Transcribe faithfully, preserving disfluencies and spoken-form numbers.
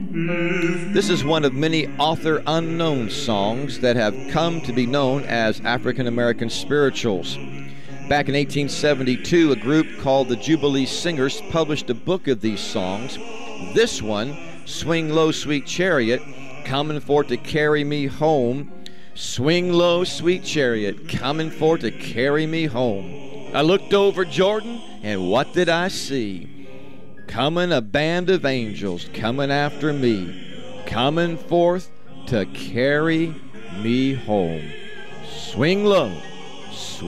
This is one of many author unknown songs that have come to be known as African American spirituals. Back in eighteen seventy-two, a group called the Jubilee Singers published a book of these songs. This one, Swing Low, Sweet Chariot, coming for to carry me home. Swing low, sweet chariot, coming for to carry me home. I looked over Jordan, and what did I see? Coming a band of angels, coming after me, coming forth to carry me home. Swing low, sweet